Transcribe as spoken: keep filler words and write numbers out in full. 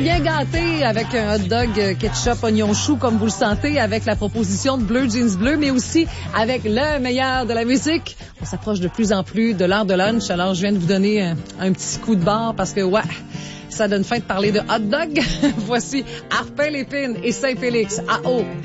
bien gâté avec un hot dog ketchup, oignon chou, comme vous le sentez, avec la proposition de Bleu Jeans Bleu, mais aussi avec le meilleur de la musique. On s'approche de plus en plus de l'heure de lunch, alors je viens de vous donner un, un petit coup de barre parce que, ouais, ça donne faim de parler de hot dog. Voici Arpin Lépine et Saint-Félix. Ah oh!